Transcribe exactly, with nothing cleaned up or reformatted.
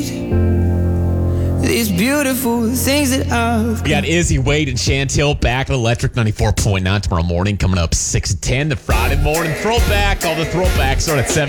These beautiful things that I've We got Izzy, Wade, and Chantil back at Electric ninety-four point nine tomorrow morning. Coming up six to ten, the Friday morning throwback. All the throwbacks start at seven.